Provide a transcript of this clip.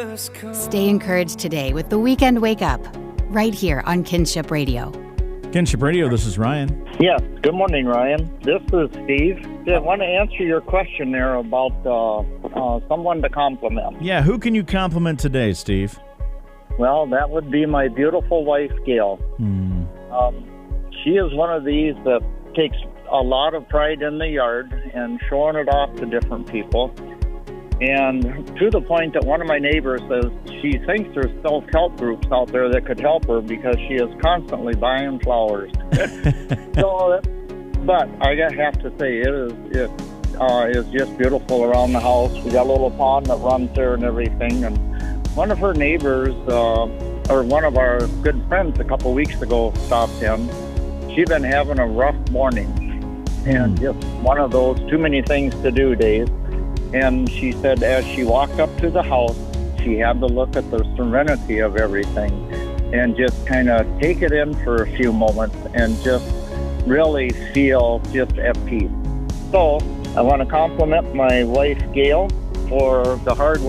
Stay encouraged today with the Weekend Wake Up, right here on Kinship Radio. Kinship Radio, this is Ryan. Yes, good morning, Ryan. This is Steve. I want to answer your question there about someone to compliment. Yeah, who can you compliment today, Steve? Well, that would be my beautiful wife, Gail. She is one of these that takes a lot of pride in the yard and showing it off to different people. And to the point that one of my neighbors says she thinks there's self-help groups out there that could help her because she is constantly buying flowers. But I have to say, it is just beautiful around the house. We got a little pond that runs there and everything. And one of her neighbors, or one of our good friends a couple weeks ago stopped in. She'd been having a rough morning and just one of those too many things to do days. And she said as she walked up to the house, she had to look at the serenity of everything and just kind of take it in for a few moments and just really feel just at peace. So I want to compliment my wife, Gail, for the hard work